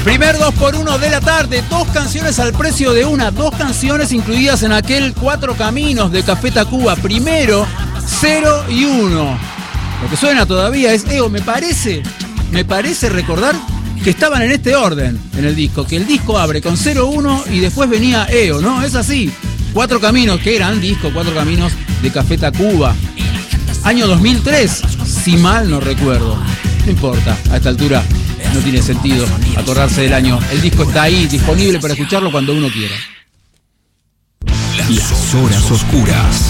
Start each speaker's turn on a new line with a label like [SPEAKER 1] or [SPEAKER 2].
[SPEAKER 1] Primer 2x1 de la tarde, 2 canciones al precio de una, 2 canciones incluidas en aquel 4 Caminos de Café Tacuba. Primero, 0 y 1. Lo que suena todavía es EO, me parece recordar que estaban en este orden en el disco, que el disco abre con 0-1 y después venía EO, ¿no? Es así. 4 Caminos, qué gran disco, 4 Caminos de Café Tacuba. Año 2003, si mal no recuerdo. No importa, a esta altura no tiene sentido acordarse del año. El disco está ahí, disponible para escucharlo cuando uno quiera.
[SPEAKER 2] Las horas oscuras.